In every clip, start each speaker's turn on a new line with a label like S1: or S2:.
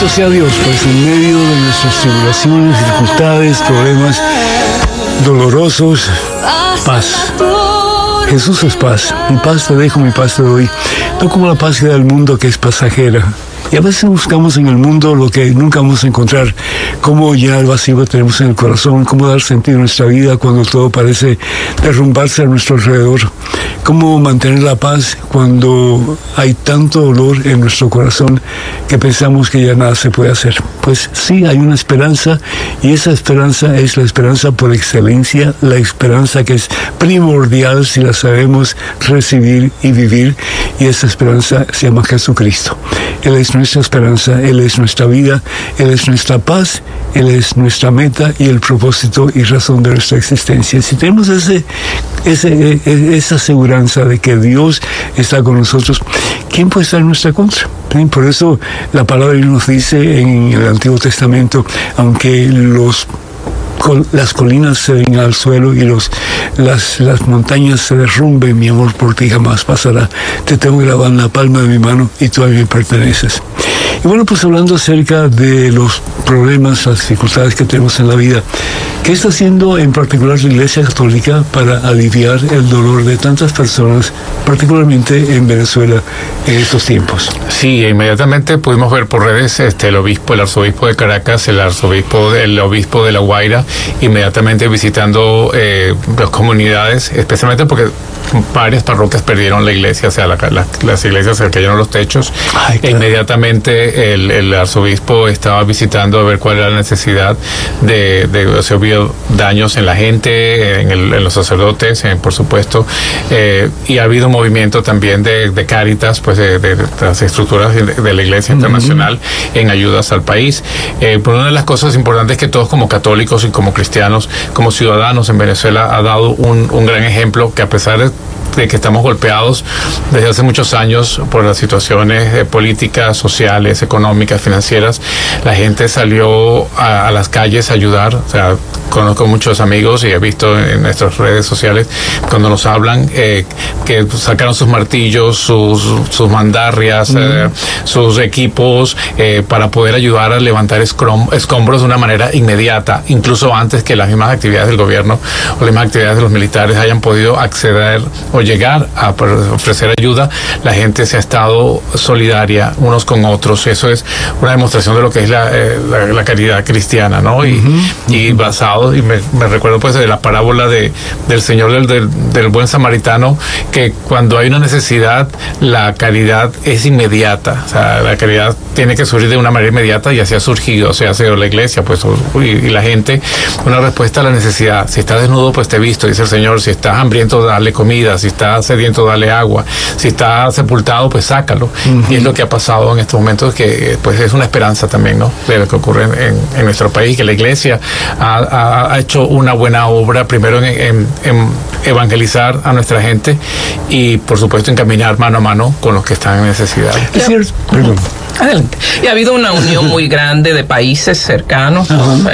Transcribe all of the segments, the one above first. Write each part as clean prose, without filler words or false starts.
S1: Bendito sea Dios, pues en medio de nuestras tribulaciones, dificultades, problemas dolorosos, paz. Jesús es paz. Mi paz te dejo, mi paz te doy. No como la paz que da el mundo, que es pasajera. Y a veces buscamos en el mundo lo que nunca vamos a encontrar. Cómo llenar el vacío que tenemos en el corazón, cómo dar sentido a nuestra vida cuando todo parece derrumbarse a nuestro alrededor. Cómo mantener la paz cuando hay tanto dolor en nuestro corazón que pensamos que ya nada se puede hacer. Pues sí, hay una esperanza, y esa esperanza es la esperanza por excelencia, la esperanza que es primordial si la sabemos recibir y vivir, y esa esperanza se llama Jesucristo. Él es nuestra esperanza, Él es nuestra vida, Él es nuestra paz, Él es nuestra meta y el propósito y razón de nuestra existencia. Si tenemos esa aseguranza de que Dios está con nosotros, ¿quién puede estar en nuestra contra? Por eso la palabra nos dice en el Antiguo Testamento, aunque las colinas se ven al suelo y las montañas se derrumben, mi amor por ti jamás pasará. Te tengo grabado en la palma de mi mano y tú a mí me perteneces. Y bueno, pues hablando acerca de los problemas, las dificultades que tenemos en la vida, ¿qué está haciendo en particular la Iglesia Católica para aliviar el dolor de tantas personas, particularmente en Venezuela en estos tiempos?
S2: Sí, inmediatamente pudimos ver por redes el arzobispo de Caracas, el obispo de La Guaira, inmediatamente visitando las comunidades, especialmente porque varias parroquias perdieron la iglesia, o sea, las iglesias se cayeron los techos.
S1: Ay, claro.
S2: Inmediatamente el arzobispo estaba visitando a ver cuál era la necesidad de si había daños en la gente, en los sacerdotes, por supuesto, y ha habido un movimiento también de Cáritas, pues de las estructuras de la Iglesia Internacional en ayudas al país. Pero una de las cosas importantes es que todos como católicos y como cristianos, como ciudadanos en Venezuela, ha dado un gran ejemplo que, a pesar de que estamos golpeados desde hace muchos años por las situaciones políticas, sociales, económicas, financieras, la gente salió a las calles a ayudar. O sea, conozco muchos amigos y he visto en nuestras redes sociales cuando nos hablan que sacaron sus martillos, sus mandarrias, sus equipos para poder ayudar a levantar escombros de una manera inmediata, incluso antes que las mismas actividades del gobierno o las mismas actividades de los militares hayan podido acceder o llegar a ofrecer ayuda. La gente se ha estado solidaria unos con otros. Eso es una demostración de lo que es la caridad cristiana, ¿no? Y basado, y me recuerdo pues de la parábola del Señor del buen samaritano, que cuando hay una necesidad, la caridad es inmediata. O sea, la caridad tiene que surgir de una manera inmediata, y así ha surgido, o sea, ha sido la iglesia, pues, y la gente, una respuesta a la necesidad. Si estás desnudo, pues te he visto, dice el Señor. Si estás hambriento, dale comida. Si estás sediento, dale agua. Si estás sepultado, pues sácalo. Y es lo que ha pasado en estos momentos, que pues es una esperanza también, ¿no?, de lo que ocurre en nuestro país, que la iglesia ha hecho una buena obra, primero en evangelizar a nuestra gente y, por supuesto, en caminar mano a mano con los que están en necesidad.
S1: Es cierto. Perdón.
S3: Adelante. Y ha habido una unión muy grande de países cercanos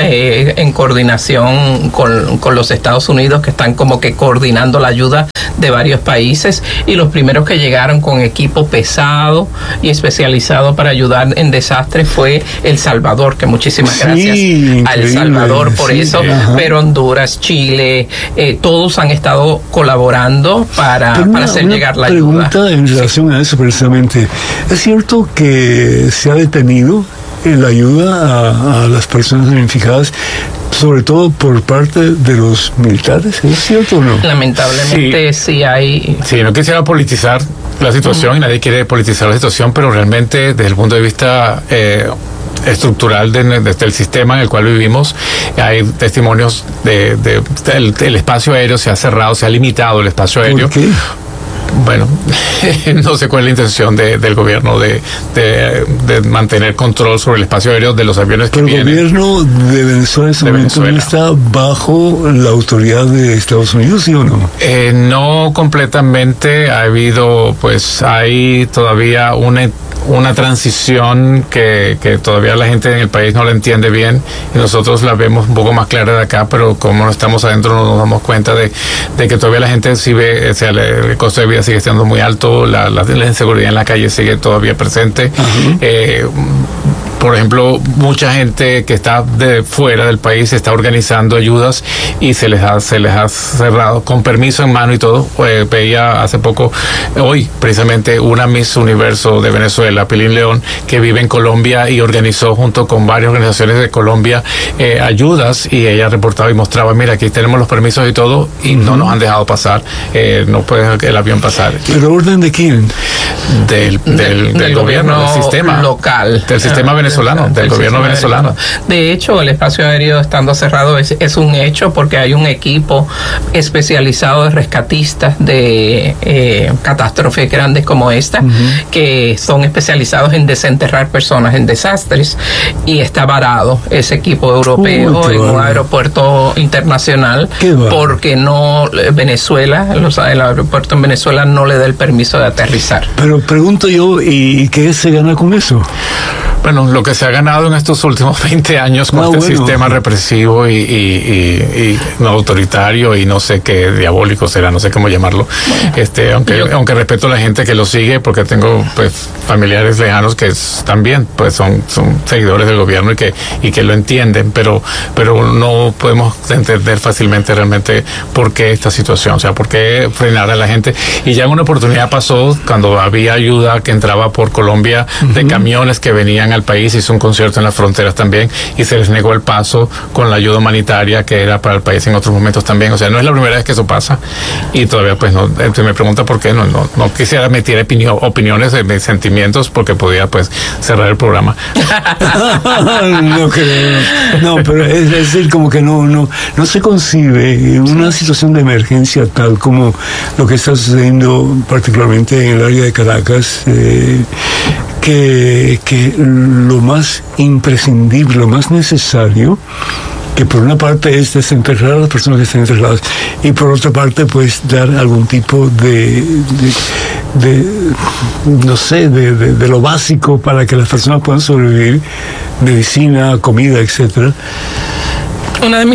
S3: en coordinación con los Estados Unidos, que están como que coordinando la ayuda de varios países, y los primeros que llegaron con equipo pesado y especializado para ayudar en desastres fue El Salvador, que muchísimas gracias a El Salvador por eso, pero Honduras, Chile, todos han estado colaborando para hacer llegar la ayuda.
S1: Pregunta en relación a eso precisamente. ¿Es cierto que se ha detenido la ayuda a las personas damnificadas, sobre todo por parte de los militares? ¿Es cierto o no?
S3: Lamentablemente sí hay...
S2: Sí, no quisiera politizar la situación, y nadie quiere politizar la situación, pero realmente desde el punto de vista estructural del sistema en el cual vivimos, hay testimonios el espacio aéreo se ha cerrado, se ha limitado el espacio aéreo.
S1: ¿Por qué?
S2: Bueno, no sé cuál es la intención del gobierno de mantener control sobre el espacio aéreo de los aviones que vienen.
S1: ¿El gobierno de Venezuela en ese momento no está bajo la autoridad de Estados Unidos, sí o no?
S2: No completamente. Hay todavía una transición que todavía la gente en el país no la entiende bien, y nosotros la vemos un poco más clara de acá, pero como no estamos adentro no nos damos cuenta de que todavía la gente sí ve, o sea, el costo de vida sigue siendo muy alto, la inseguridad en la calle sigue todavía presente. por ejemplo, mucha gente que está de fuera del país está organizando ayudas y se les ha cerrado con permiso en mano y todo. Veía hace poco, hoy precisamente, una Miss Universo de Venezuela, Pilín León, que vive en Colombia y organizó junto con varias organizaciones de Colombia ayudas, y ella reportaba y mostraba, mira, aquí tenemos los permisos y todo, y no nos han dejado pasar, no puede el avión pasar.
S1: ¿Pero orden de quién?
S2: Del gobierno, del sistema
S3: local,
S2: del sistema venezolano, del gobierno venezolano.
S3: De hecho, el espacio aéreo estando cerrado es un hecho, porque hay un equipo especializado de rescatistas de catástrofes grandes como esta, que son especializados en desenterrar personas en desastres, y está varado ese equipo europeo en un aeropuerto internacional porque no Venezuela, el aeropuerto en Venezuela no le da el permiso de aterrizar.
S1: Pero pregunto yo, ¿y qué se gana con eso?
S2: Bueno, lo que se ha ganado en estos últimos 20 años con sistema represivo y no autoritario y no sé qué diabólico será, no sé cómo llamarlo. Aunque respeto a la gente que lo sigue, porque tengo pues familiares lejanos que también pues son seguidores del gobierno y que lo entienden, pero no podemos entender fácilmente realmente por qué esta situación, o sea, por qué frenar a la gente. Y ya en una oportunidad pasó cuando había ayuda que entraba por Colombia de camiones que venían al país, hizo un concierto en las fronteras también y se les negó el paso con la ayuda humanitaria que era para el país en otros momentos también. O sea, no es la primera vez que eso pasa y todavía pues no, se me pregunta por qué no quisiera meter opiniones de mis sentimientos, porque podía pues cerrar el programa.
S1: No creo. No, pero es decir, como que no se concibe una situación de emergencia tal como lo que está sucediendo particularmente en el área de Caracas, que lo más imprescindible, lo más necesario, que por una parte es desenterrar a las personas que están enterradas y por otra parte pues dar algún tipo de no sé, de lo básico para que las personas puedan sobrevivir, medicina, comida, etcétera.
S3: Una de mis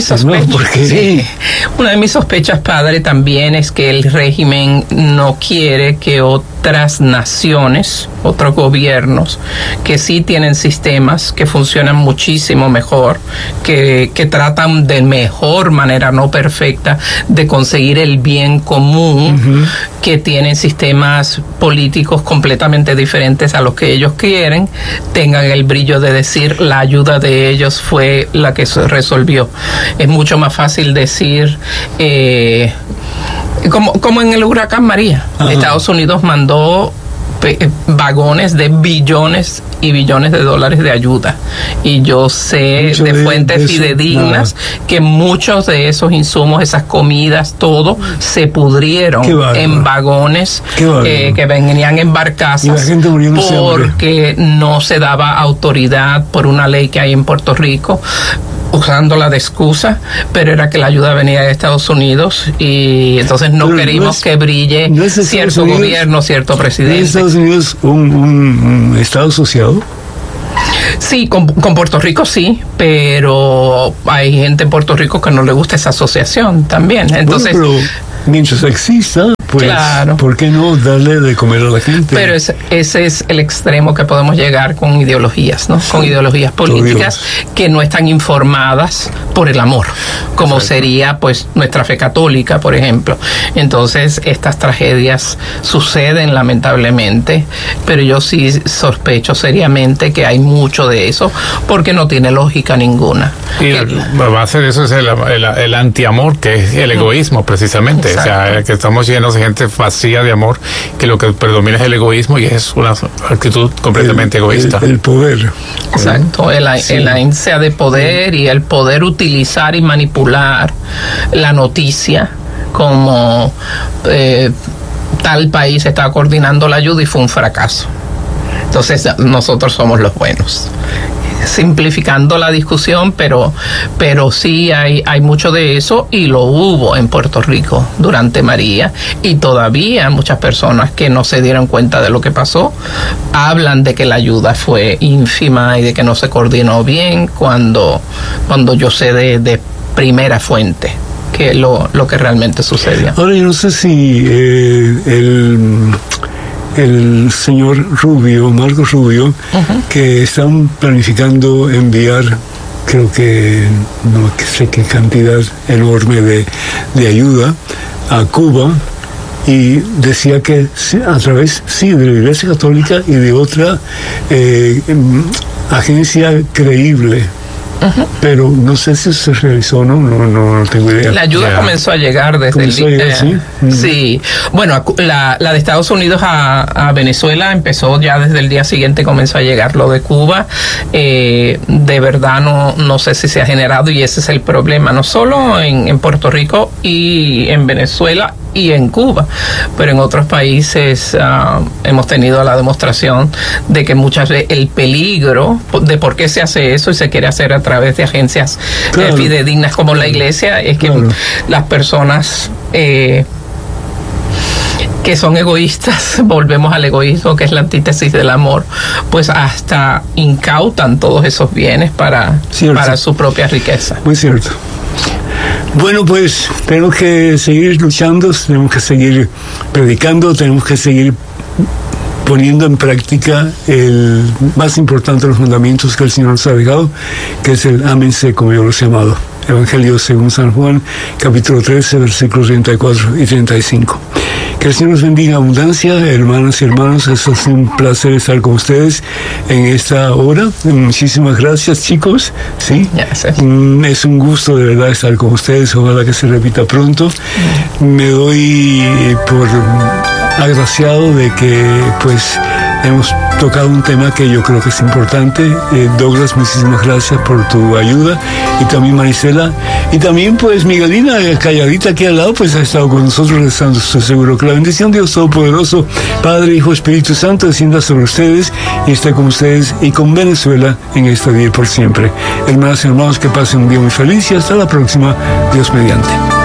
S3: sospechas, padre, también es que el régimen no quiere que otras naciones, otros gobiernos, que sí tienen sistemas que funcionan muchísimo mejor, que tratan de mejor manera, no perfecta, de conseguir el bien común, que tienen sistemas políticos completamente diferentes a los que ellos quieren, tengan el brillo de decir la ayuda de ellos fue la que se resolvió. Es mucho más fácil decir, como en el huracán María. Estados Unidos mandó vagones de billones y billones de dólares de ayuda, y yo sé de fuentes fidedignas que muchos de esos insumos, esas comidas, todo se pudrieron en vagones que venían en barcazas porque no se daba autoridad por una ley que hay en Puerto Rico, usándola de excusa, pero era que la ayuda venía de Estados Unidos y entonces no queríamos que brille cierto gobierno, cierto presidente.
S1: ¿Es Estados Unidos un Estado asociado?
S3: Sí, con Puerto Rico sí, pero hay gente en Puerto Rico que no le gusta esa asociación también. Entonces,
S1: pero mientras exista, pues, claro, ¿por qué no darle de comer a la gente?
S3: Pero ese es el extremo que podemos llegar con ideologías, ¿no? Con ideologías políticas que no están informadas por el amor, como sería, pues, nuestra fe católica, por ejemplo. Entonces, estas tragedias suceden lamentablemente, pero yo sí sospecho seriamente que hay mucho de eso, porque no tiene lógica ninguna.
S2: Y la base de eso es el antiamor, que es el egoísmo, precisamente. Exacto. O sea, que estamos llenos de gente vacía de amor, que lo que predomina es el egoísmo y es una actitud completamente egoísta.
S1: El poder.
S3: Exacto, la ansia de poder y el poder utilizar y manipular la noticia como tal país estaba coordinando la ayuda y fue un fracaso. Entonces nosotros somos los buenos. Simplificando la discusión, pero sí hay mucho de eso, y lo hubo en Puerto Rico durante María, y todavía muchas personas que no se dieron cuenta de lo que pasó hablan de que la ayuda fue ínfima y de que no se coordinó bien, cuando yo sé de primera fuente que lo que realmente sucedió.
S1: Ahora, yo no sé si el señor Rubio, Marcos Rubio, que están planificando enviar, creo que no sé qué cantidad enorme de ayuda a Cuba, y decía que a través, sí, de la Iglesia Católica y de otra agencia creíble. Pero no sé si se realizó o no tengo idea.
S3: La ayuda comenzó a llegar desde
S1: ¿sí?
S3: Sí. Bueno, la de Estados Unidos a Venezuela empezó ya desde el día siguiente, comenzó a llegar. Lo de Cuba, de verdad no sé si se ha generado, y ese es el problema, no solo en Puerto Rico y en Venezuela y en Cuba, pero en otros países hemos tenido la demostración de que muchas veces el peligro de por qué se hace eso y se quiere hacer a través de agencias fidedignas como la Iglesia es que las personas que son egoístas, volvemos al egoísmo, que es la antítesis del amor, pues hasta incautan todos esos bienes para su propia riqueza.
S1: Muy cierto. Bueno, pues tenemos que seguir luchando, tenemos que seguir predicando, tenemos que seguir poniendo en práctica el más importante de los mandamientos que el Señor nos ha dejado, que es el ámense, como yo los he llamado. Evangelio según San Juan, capítulo 13, versículos 34 y 35. Que el Señor nos bendiga en abundancia, hermanas y hermanos. Es un placer estar con ustedes en esta hora. Muchísimas gracias, chicos. ¿Sí?
S3: Gracias.
S1: Es un gusto de verdad estar con ustedes. Ojalá que se repita pronto. Me doy por agraciado de que pues hemos tocado un tema que yo creo que es importante. Douglas, muchísimas gracias por tu ayuda, y también Marisela, y también pues Miguelina, calladita aquí al lado, pues ha estado con nosotros rezando. Estoy seguro que la bendición de Dios Todopoderoso, Padre, Hijo, Espíritu Santo, descienda sobre ustedes y esté con ustedes y con Venezuela en este día y por siempre. Hermanas y hermanos, que pasen un día muy feliz y hasta la próxima, Dios mediante.